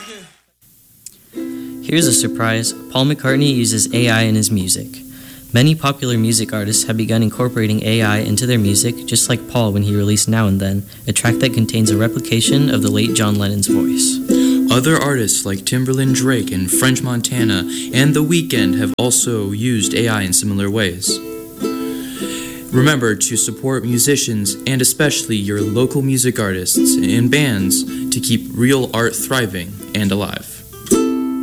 Here's a surprise. Paul McCartney uses AI in his music. Many popular music artists have begun incorporating AI into their music, just like Paul when he released Now and Then, a track that contains a replication of the late John Lennon's voice. Other artists like Timberland, Drake, and French Montana and The Weeknd have also used AI in similar ways. Remember to support musicians and especially your local music artists and bands to keep real art thriving and alive.